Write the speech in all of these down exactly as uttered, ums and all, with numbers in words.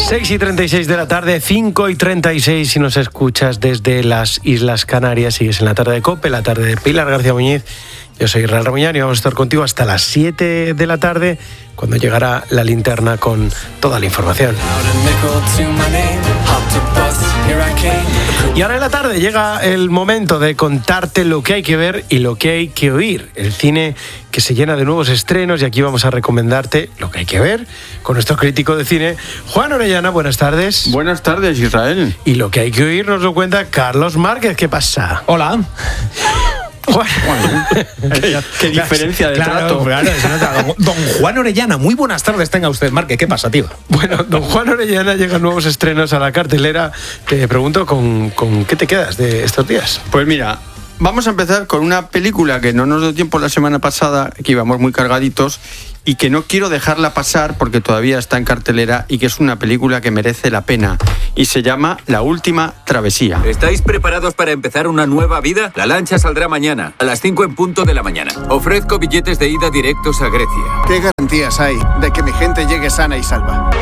seis y treinta y seis de la tarde, cinco y treinta y seis si nos escuchas desde las Islas Canarias. Sigues en la tarde de COPE, la tarde de Pilar García Muñiz. Yo soy Israel Ramuñán y vamos a estar contigo hasta las siete de la tarde, cuando llegará la linterna con toda la información. Y ahora en la tarde llega el momento de contarte lo que hay que ver y lo que hay que oír. El cine que se llena de nuevos estrenos, y aquí vamos a recomendarte lo que hay que ver con nuestro crítico de cine, Juan Orellana. Buenas tardes. Buenas tardes, Israel. Y lo que hay que oír nos lo cuenta Carlos Márquez. ¿Qué pasa? Hola. Bueno, qué, qué diferencia de claro, trato. Claro, claro. Don Juan Orellana, muy buenas tardes tenga usted, Márquez. ¿Qué pasa, tío? Bueno, don Juan Orellana, llegan nuevos estrenos a la cartelera. Te pregunto, ¿con, con qué te quedas de estos días? Pues mira, vamos a empezar con una película que no nos dio tiempo la semana pasada, que íbamos muy cargaditos, y que no quiero dejarla pasar porque todavía está en cartelera y que es una película que merece la pena. Y se llama La Última Travesía. ¿Estáis preparados para empezar una nueva vida? La lancha saldrá mañana, a las cinco en punto de la mañana. Ofrezco billetes de ida directos a Grecia. ¿Qué garantías hay de que mi gente llegue sana y salva?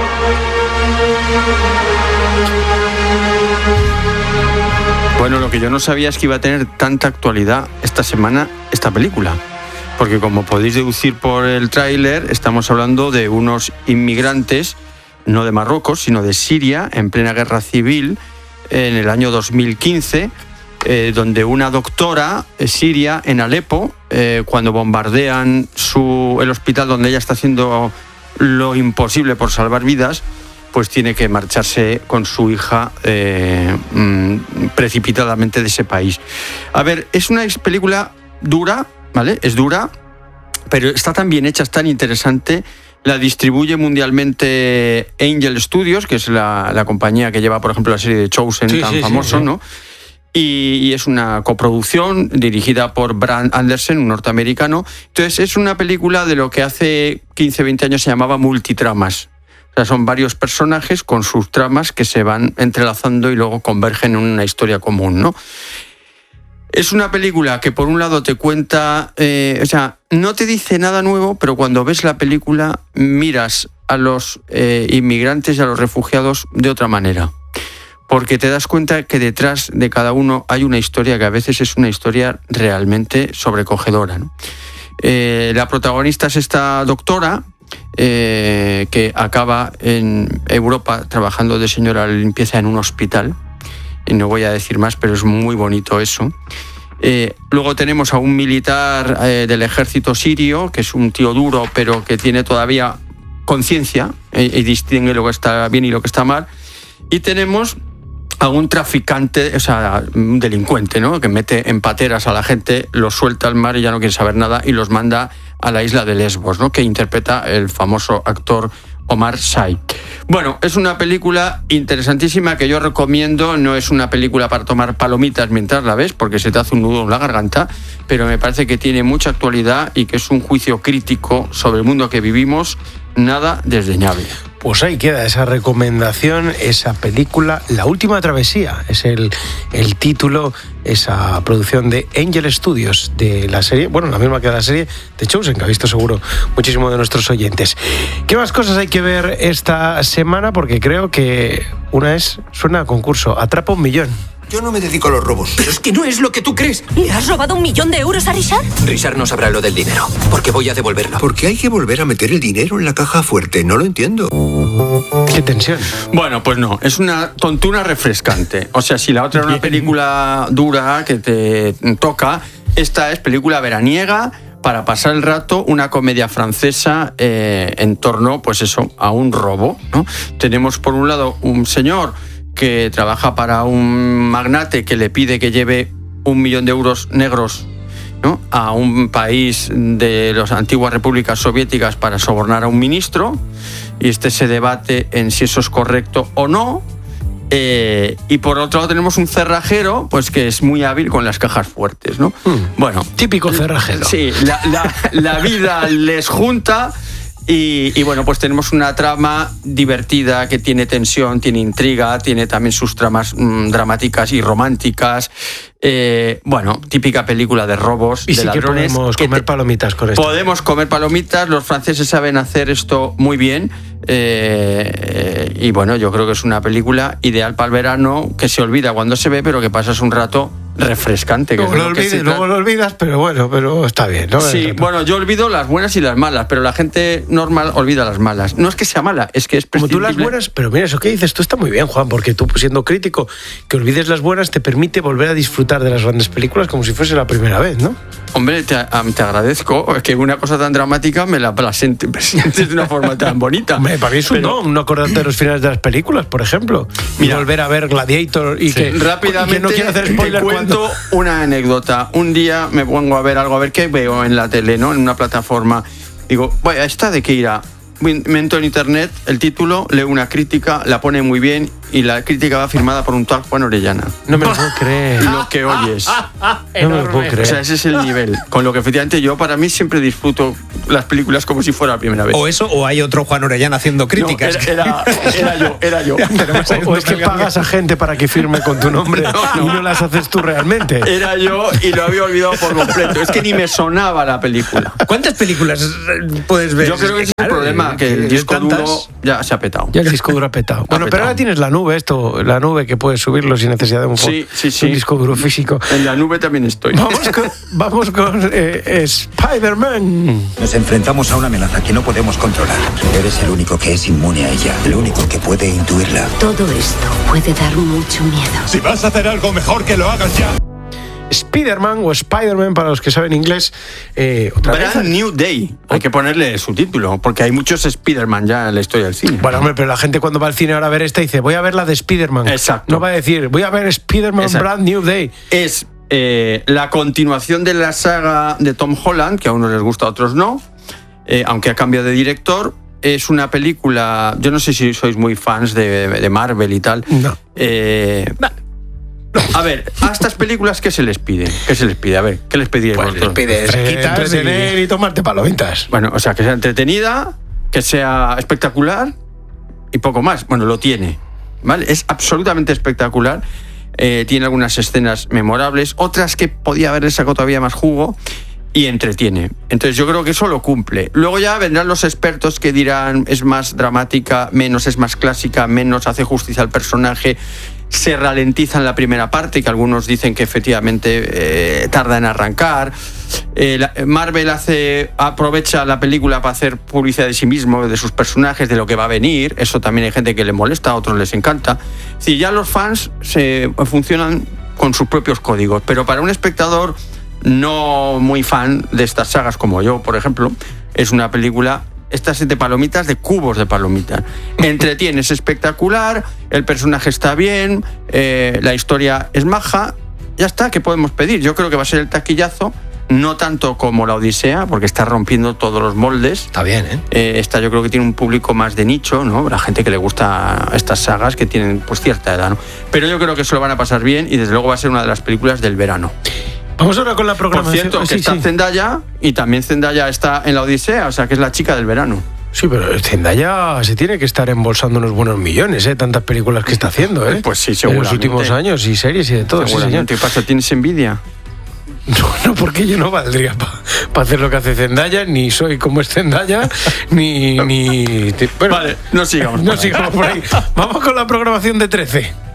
Bueno, lo que yo no sabía es que iba a tener tanta actualidad esta semana esta película. Porque como podéis deducir por el tráiler, estamos hablando de unos inmigrantes, no de Marruecos, sino de Siria, en plena guerra civil, en el año dos mil quince, eh, donde una doctora eh, siria en Alepo, eh, cuando bombardean su, el hospital donde ella está haciendo lo imposible por salvar vidas, pues tiene que marcharse con su hija eh, precipitadamente de ese país. A ver, es una película dura, ¿vale? Es dura, pero está tan bien hecha, es tan interesante. La distribuye mundialmente Angel Studios, que es la, la compañía que lleva, por ejemplo, la serie de Chosen, sí, tan sí, famoso, sí, sí. ¿no? Y, y es una coproducción dirigida por Brad Anderson, un norteamericano. Entonces, es una película de lo que hace quince, veinte años se llamaba multitramas. O sea, son varios personajes con sus tramas que se van entrelazando y luego convergen en una historia común, ¿no? Es una película que por un lado te cuenta, eh, o sea, no te dice nada nuevo, pero cuando ves la película miras a los eh, inmigrantes y a los refugiados de otra manera. Porque te das cuenta que detrás de cada uno hay una historia que a veces es una historia realmente sobrecogedora, ¿no? Eh, la protagonista es esta doctora eh, que acaba en Europa trabajando de señora de limpieza en un hospital. Y no voy a decir más, pero es muy bonito eso. Eh, luego tenemos a un militar eh, del ejército sirio, que es un tío duro, pero que tiene todavía conciencia eh, y distingue lo que está bien y lo que está mal. Y tenemos a un traficante, o sea, un delincuente, ¿no? Que mete en pateras a la gente, los suelta al mar y ya no quiere saber nada y los manda a la isla de Lesbos, ¿no? Que interpreta el famoso actor Omar Sy. Bueno, es una película interesantísima que yo recomiendo. No es una película para tomar palomitas mientras la ves, porque se te hace un nudo en la garganta, pero me parece que tiene mucha actualidad y que es un juicio crítico sobre el mundo que vivimos, nada desdeñable. Pues ahí queda esa recomendación, esa película, La Última Travesía, es el, el título, esa producción de Angel Studios, de la serie, bueno, la misma que la serie de Chosen, que ha visto seguro muchísimo de nuestros oyentes. ¿Qué más cosas hay que ver esta semana? Porque creo que una es, suena a concurso, Atrapa un Millón. Yo no me dedico a los robos. Pero es que no es lo que tú crees. ¿Le has robado un millón de euros a Richard? Richard no sabrá lo del dinero, porque voy a devolverlo. ¿Por qué hay que volver a meter el dinero en la caja fuerte? No lo entiendo. Qué tensión. Bueno, pues no, es una tontura refrescante. O sea, si la otra era una película dura que te toca, esta es película veraniega para pasar el rato, una comedia francesa eh, en torno, pues eso, a un robo, ¿no? Tenemos por un lado un señor que trabaja para un magnate que le pide que lleve un millón de euros negros, ¿no?, a un país de las antiguas repúblicas soviéticas para sobornar a un ministro, y este se debate en si eso es correcto o no. Eh, y por otro lado tenemos un cerrajero, pues que es muy hábil con las cajas fuertes, ¿no? Hmm. Bueno, típico cerrajero. Sí, la, la, la vida les junta Y, y bueno, pues tenemos una trama divertida que tiene tensión, tiene intriga, tiene también sus tramas mmm, dramáticas y románticas. Eh, bueno, típica película de robos, y de sí ladrones. Que podemos comer te... palomitas con esto. Podemos comer palomitas, los franceses saben hacer esto muy bien. Eh, y bueno, yo creo que es una película ideal para el verano, que se olvida cuando se ve, pero que pasas un rato refrescante. Que luego, es lo lo que olvides, luego lo olvidas, pero bueno, pero está bien, ¿no? Sí, bueno, yo olvido las buenas y las malas, pero la gente normal olvida las malas. No es que sea mala, es que es prescindible. Como tú las buenas, pero mira, eso que dices tú está muy bien, Juan, porque tú, siendo crítico, que olvides las buenas te permite volver a disfrutar de las grandes películas como si fuese la primera vez, ¿no? Hombre, te, te agradezco que una cosa tan dramática me la presentes de una forma tan bonita. Hombre, para mí es un pero... no, no acordarte de los finales de las películas, por ejemplo. Mira, y volver a ver Gladiator y sí, que... rápidamente que no quiero hacer spoiler te cuento cuando... una anécdota. Un día me pongo a ver algo, a ver qué veo en la tele, ¿no? En una plataforma. Digo, vaya, ¿esta de qué irá? Me entro en internet, el título, leo una crítica, la pone muy bien y la crítica va firmada por un tal Juan Orellana. No me lo puedo creer. Lo que oyes. No me lo puedo creer. O sea, ese es el nivel. Con lo que efectivamente yo, para mí, siempre disfruto las películas como si fuera la primera vez. O eso, o hay otro Juan Orellana haciendo críticas. No, era, era, era yo, era yo. O, o es que pagas a gente para que firme con tu nombre no, no. y no las haces tú realmente. Era yo y lo había olvidado por completo. Es que ni me sonaba la película. ¿Cuántas películas puedes ver? Yo creo que es el problema, que el disco duro ya se ha petado. Ya el disco duro ha petado. Bueno, ha pero ahora tienes la nube, esto, la nube que puedes subirlo sin necesidad de un, sí, sí, sí. un disco duro físico. En la nube también estoy. Vamos con, vamos con eh, Spider-Man. Nos enfrentamos a una amenaza que no podemos controlar. Eres el único que es inmune a ella, el único que puede intuirla. Todo esto puede dar mucho miedo. Si vas a hacer algo, mejor que lo hagas ya. Spider-Man o Spider-Man, para los que saben inglés. Eh, otra Brand vez. New Day. Hay que ponerle su título, porque hay muchos Spider-Man ya en la historia del cine. Bueno, hombre, pero la gente cuando va al cine ahora a ver esta dice, voy a ver la de Spider-Man. Exacto. No va a decir, voy a ver Spider-Man Exacto. Brand New Day. Es eh, la continuación de la saga de Tom Holland, que a unos les gusta, a otros no, eh, aunque ha cambiado de director. Es una película, yo no sé si sois muy fans de, de Marvel y tal. No. Eh, no. A ver, a estas películas, ¿qué se les pide? ¿Qué se les pide? A ver, ¿qué les pediríais pues vosotros? les pides Eh, quitas entretener y... y tomarte palomitas. Bueno, o sea, que sea entretenida, que sea espectacular y poco más. Bueno, lo tiene, ¿vale? Es absolutamente espectacular. Eh, tiene algunas escenas memorables, otras que podía haberle sacado todavía más jugo y entretiene. Entonces yo creo que eso lo cumple. Luego ya vendrán los expertos que dirán es más dramática, menos es más clásica, menos hace justicia al personaje, se ralentiza en la primera parte, que algunos dicen que efectivamente eh, tarda en arrancar. Eh, la, Marvel hace aprovecha la película para hacer publicidad de sí mismo, de sus personajes, de lo que va a venir. Eso también hay gente que le molesta, a otros les encanta. Es decir, ya los fans se funcionan con sus propios códigos, pero para un espectador no muy fan de estas sagas como yo, por ejemplo, es una película, estas de palomitas, de cubos de palomitas. Entretiene, es espectacular, el personaje está bien, eh, la historia es maja, ya está, ¿qué podemos pedir? Yo creo que va a ser el taquillazo, no tanto como La Odisea, porque está rompiendo todos los moldes. Está bien, ¿eh? eh esta yo creo que tiene un público más de nicho, ¿no? La gente que le gusta estas sagas que tienen pues cierta edad, ¿no? Pero yo creo que se lo van a pasar bien y desde luego va a ser una de las películas del verano. Vamos ahora con la programación. Por cierto, que sí, está sí. Zendaya y también Zendaya está en La Odisea, o sea que es la chica del verano. Sí, pero Zendaya se tiene que estar embolsando unos buenos millones, ¿eh? Tantas películas que está haciendo, ¿eh? Pues sí, en seguramente. los últimos años y series y de todo. Sí, señor. ¿Qué pasa? ¿Tienes envidia? No, no, porque yo no valdría para pa hacer lo que hace Zendaya, ni soy como es Zendaya, ni... ni... Bueno, vale, no sigamos. No sigamos por ahí. Vamos con la programación de trece.